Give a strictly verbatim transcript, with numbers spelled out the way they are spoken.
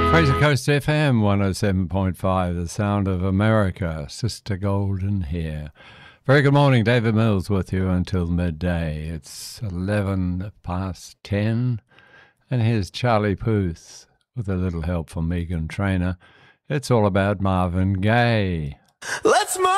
Fraser Coast F M one oh seven point five, the sound of America, Sister Golden here. Very good morning, David Mills with you until midday. It's eleven past ten, and here's Charlie Puth with a little help from Megan Trainor. It's all about Marvin Gaye. Let's move!